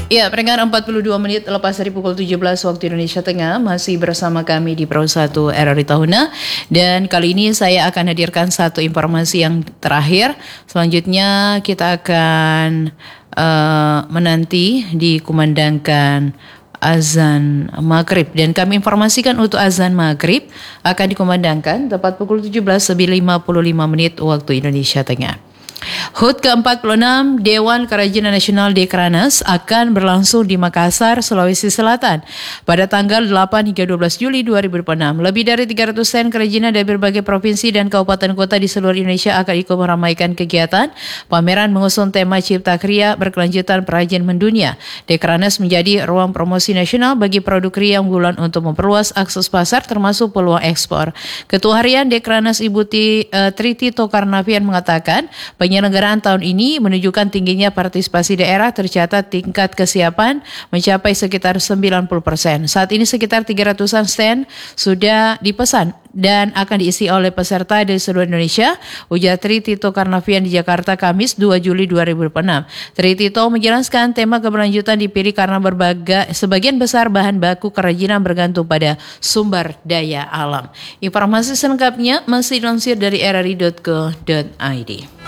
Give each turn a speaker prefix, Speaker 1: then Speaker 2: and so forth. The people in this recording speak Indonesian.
Speaker 1: Ya, peringkat 42 menit lepas dari pukul 17 waktu Indonesia Tengah, masih bersama kami di Pro 1 RRI Tahuna. Dan kali ini saya akan hadirkan satu informasi yang terakhir. Selanjutnya kita akan menanti dikumandangkan azan maghrib. Dan kami informasikan untuk azan maghrib akan dikumandangkan tepat pukul 17.55 menit waktu Indonesia Tengah. HUT ke-46 Dewan Kerajinan Nasional Dekranaz akan berlangsung di Makassar, Sulawesi Selatan pada tanggal 8 hingga 12 Juli 2026. Lebih dari 300 stand kerajinan dari berbagai provinsi dan kabupaten kota di seluruh Indonesia akan ikut meramaikan kegiatan. Pameran mengusung tema Cipta Kriya berkelanjutan perajin mendunia. Dekranaz menjadi ruang promosi nasional bagi produk kriya unggulan untuk memperluas akses pasar termasuk peluang ekspor. Ketua Harian Dekranaz Ibu Tri Tito Karnavian mengatakan, penyelenggaraan tahun ini menunjukkan tingginya partisipasi daerah, tercatat tingkat kesiapan mencapai sekitar 90%. Saat ini sekitar 300-an stand sudah dipesan dan akan diisi oleh peserta dari seluruh Indonesia, ujar Tri Tito Karnavian di Jakarta Kamis 2 Juli 2026. Tri Tito menjelaskan tema keberlanjutan dipilih karena sebagian besar bahan baku kerajinan bergantung pada sumber daya alam. Informasi selengkapnya masih dilansir dari rri.co.id.